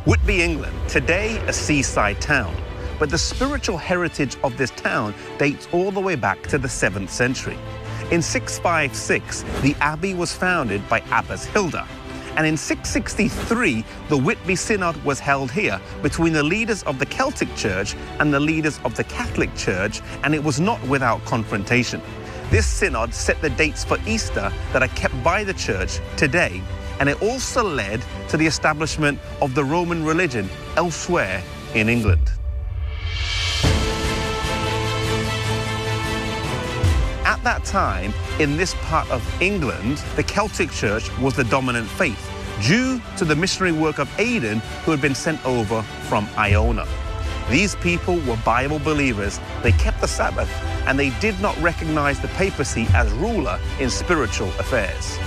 Whitby, England, today a seaside town, but the spiritual heritage of this town dates all the way back to the 7th century. In 656, the abbey was founded by Abbess Hilda, and in 663, the Whitby Synod was held here between the leaders of the Celtic Church and the leaders of the Catholic Church, and it was not without confrontation. This synod set the dates for Easter that are kept by the church today, and it also led to the establishment of the Roman religion elsewhere in England. At that time, in this part of England, the Celtic Church was the dominant faith, due to the missionary work of Aidan, who had been sent over from Iona. These people were Bible believers, they kept the Sabbath, and they did not recognize the papacy as ruler in spiritual affairs.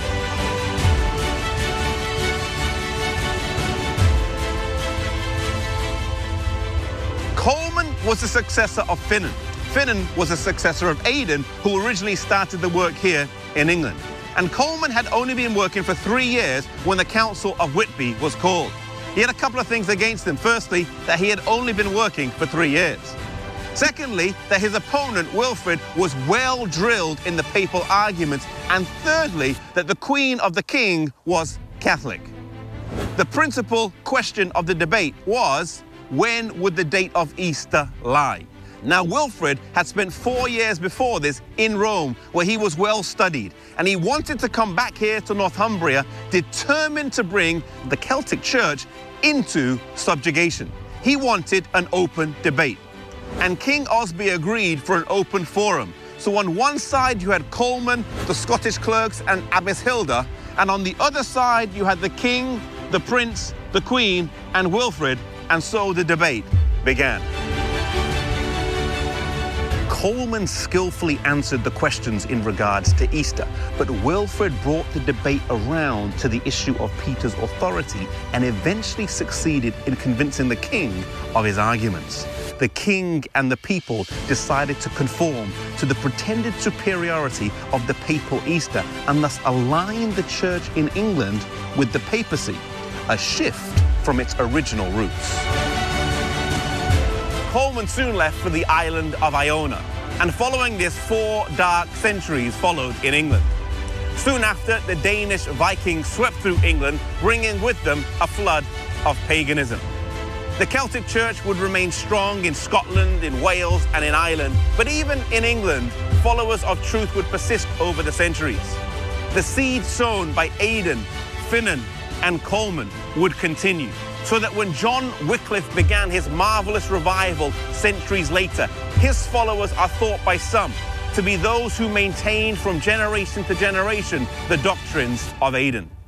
Colman was the successor of Finan. Finan was a successor of Aidan, who originally started the work here in England. And Colman had only been working for 3 years when the Council of Whitby was called. He had a couple of things against him. Firstly, that he had only been working for 3 years. Secondly, that his opponent, Wilfrid, was well drilled in the papal arguments. And thirdly, that the Queen of the King was Catholic. The principal question of the debate was, when would the date of Easter lie? Now, Wilfrid had spent 4 years before this in Rome, where he was well studied, and he wanted to come back here to Northumbria, determined to bring the Celtic Church into subjugation. He wanted an open debate, and King Osby agreed for an open forum. So on one side you had Colman, the Scottish clerks, and Abbess Hilda, and on the other side you had the king, the prince, the queen, and Wilfrid, and so the debate began. Colman skillfully answered the questions in regards to Easter, but Wilfrid brought the debate around to the issue of Peter's authority and eventually succeeded in convincing the king of his arguments. The king and the people decided to conform to the pretended superiority of the papal Easter and thus align the church in England with the papacy, a shift from its original roots. Colman soon left for the island of Iona, and following this, 4 dark centuries followed in England. Soon after, the Danish Vikings swept through England, bringing with them a flood of paganism. The Celtic Church would remain strong in Scotland, in Wales, and in Ireland, but even in England, followers of truth would persist over the centuries. The seed sown by Aidan, Finan, and Colman would continue, so that when John Wycliffe began his marvelous revival centuries later, his followers are thought by some to be those who maintained from generation to generation the doctrines of Aidan.